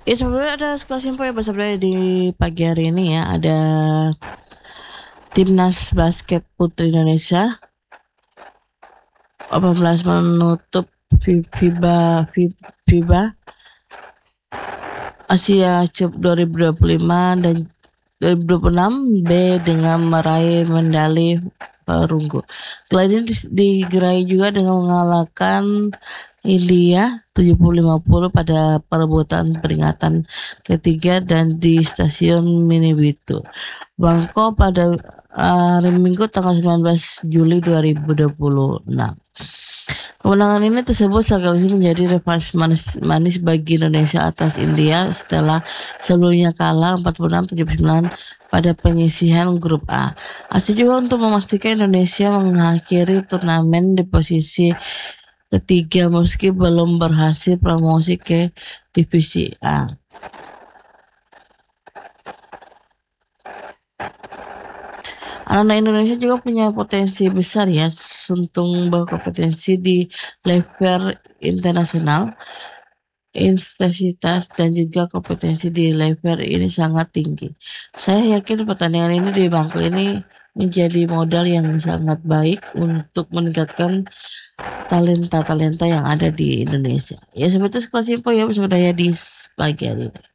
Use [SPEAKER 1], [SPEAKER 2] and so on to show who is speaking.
[SPEAKER 1] Ya sebenarnya ada sekelas info ya sebenarnya di pagi hari ini ya ada Timnas Basket Putri Indonesia 18 menutup FIBA Asia Cup 2025 dan 2026 B dengan meraih medali perunggu. Kali ini digerai juga dengan mengalahkan India 70-50 pada perebutan peringatan ketiga dan di stasiun Minibitu Bangkok pada hari Minggu tanggal 19 Juli 2026. Kemenangan ini tersebut sekaligus menjadi revanse manis bagi Indonesia atas India setelah sebelumnya kalah 46-79 pada penyisihan grup A. Asia juga untuk memastikan Indonesia mengakhiri turnamen di posisi ketiga meski belum berhasil promosi ke divisi A. Anak-anak Indonesia juga punya potensi besar ya, suntung berkompetensi di level internasional. Intensitas dan juga kompetensi di level ini sangat tinggi. Saya yakin pertandingan ini di Bangkok ini menjadi modal yang sangat baik untuk meningkatkan talenta-talenta yang ada di Indonesia. Ya seperti sekelas info ya sebenarnya di pagi hari ini.